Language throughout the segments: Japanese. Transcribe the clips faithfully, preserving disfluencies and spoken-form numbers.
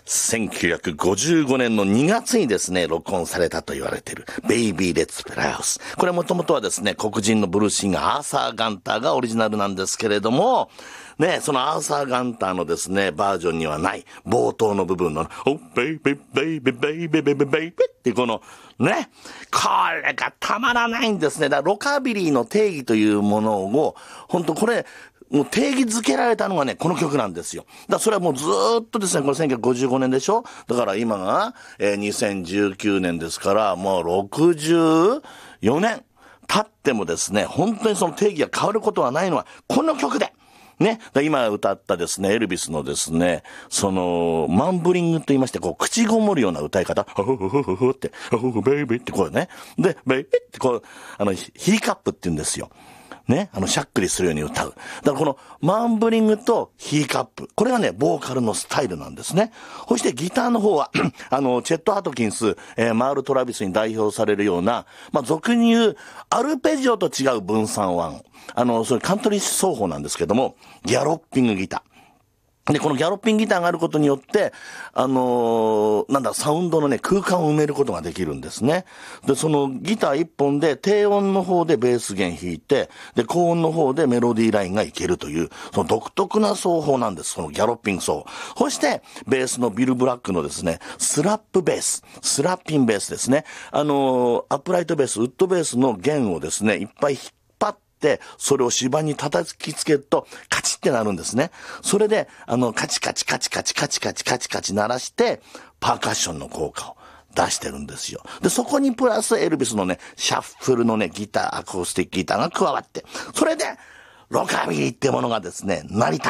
せんきゅうひゃくごじゅうごねんのにがつにですね、録音されたと言われているベイビーレッツプレイハウス。これもともとはですね、黒人のブルースシンガーアーサー・ガンターがオリジナルなんですけれども、ね、そのアーサー・ガンターのですね、バージョンにはない冒頭の部分の、お、ベイビー、ベイビー、ベイビー、ベイビー、ベイビーってこの、ね、これがたまらないんですね。だからロカビリーの定義というものを、本当これ、もう定義づけられたのがね、この曲なんですよ。だからそれはもうずーっとですね、これせんきゅうひゃくごじゅうごねんでしょ？だから今が、えー、にせんじゅうきゅうねんですから、もうろくじゅうよねん経ってもですね、本当にその定義が変わることはないのは、この曲でね、今歌ったですね、エルビスのですね、その、マンブリングと言いまして、こう、口ごもるような歌い方、ほほほほほって、ほほほベイビーってこうね、で、ベイビーってこう、あの、ヒーカップって言うんですよ。ね、あの、しゃっくりするように歌う。だからこの、マンブリングとヒーカップ。これがね、ボーカルのスタイルなんですね。そしてギターの方は、あの、チェット・ハトキンス、えー、マール・トラビスに代表されるような、まあ、俗に言う、アルペジオと違う分散音。あの、それカントリー奏法なんですけども、ギャロッピングギター。で、このギャロッピングギターがあることによって、あのー、なんだ、サウンドのね、空間を埋めることができるんですね。で、そのギター一本で、低音の方でベース弦弾いて、で、高音の方でメロディーラインがいけるという、その独特な奏法なんです。そのギャロッピング奏法。そして、ベースのビル・ブラックのですね、スラップベース、スラッピンベースですね。あのー、アップライトベース、ウッドベースの弦をですね、いっぱい引っ張って、で、それを芝に叩きつけると、カチってなるんですね。それで、あの、カチカチカチカチカチカチカチカチ鳴らして、パーカッションの効果を出してるんですよ。で、そこにプラスエルビスのね、シャッフルのね、ギター、アコースティックギターが加わって、それで、ロカビリーってものがですね、成り立った。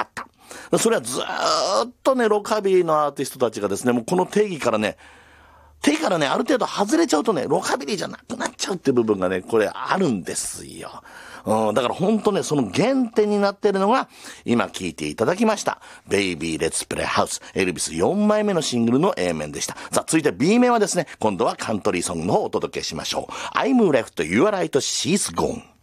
それはずーっとね、ロカビリーのアーティストたちがですね、もうこの定義からね、定義からね、ある程度外れちゃうとね、ロカビリーじゃなくなっちゃうっていう部分がね、これあるんですよ。うん、だから本当ね、その原点になっているのが、今聴いていただきました。ベイビーレッツプレイハウス、エルビスよんまいめのシングルの A 面でした。さあ、続いて B 面はですね、今度はカントリーソングの方をお届けしましょう。I'm left, you are right, she's gone。